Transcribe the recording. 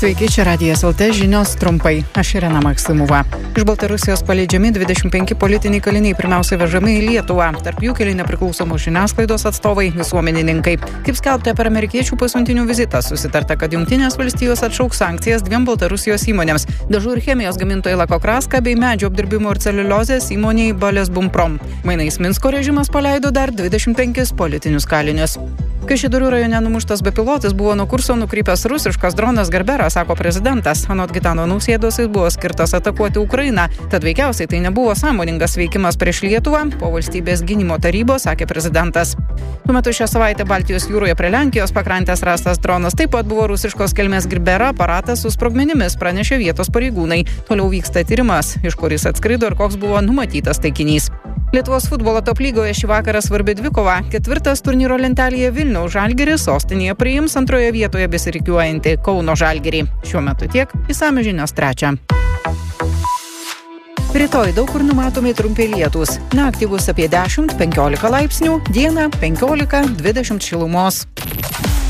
Sveiki, čia Radijas LT žinios trumpai. Aš Irena Maksimova. Iš Baltarusijos paleidžiami 25 politiniai kaliniai, pirmiausia vežami į Lietuvą. Tarp jų keli nepriklausomos žiniasklaidos atstovai, visuomenininkai. Kaip skelbta per amerikiečių pasiuntinių vizitą, susitarta, kad Jungtinės valstijos atšauks sankcijas 2 Baltarusijos įmonėms – dažų ir chemijos gamintojai Lakokraska bei medžio apdirbimo ir celiuliozės įmonei Balesbumprom. Mainais Minsko režimas paleido dar 25 politinius kalinius. Kaišiadorių rajone numuštas bepilotis buvo nuo kurso nukrypęs rusiškas dronas Gerberas, sako prezidentas. Anot Gitano Nausėdos jis buvo skirtas atakuoti Ukrainą, tad veikiausiai tai nebuvo sąmoningas veikimas prieš Lietuvą, po valstybės gynimo tarybos, sakė prezidentas. Tuo metu šią savaitę Baltijos jūroje prie Lenkijos pakrantės rastas dronas taip pat buvo rusiškos kilmės Gerbera aparatas su sprogmenimis, pranešė vietos pareigūnai. Toliau vyksta tyrimas, iš kur jis atskrido ir koks buvo numatytas taikinys. Lietuvos futbolo top lygoje šį vakarą svarbi dvikova. 4. turnyro lentelėje Vilniaus Žalgiris sostinėje priims antroje vietoje besirikiuojantį Kauno Žalgirį. Šiuo metu tiek, išsamios žinios 3. Rytoj daug kur numatomi trumpi lietūs. Naktį bus apie 10-15 laipsnių, dieną 15-20 šilumos.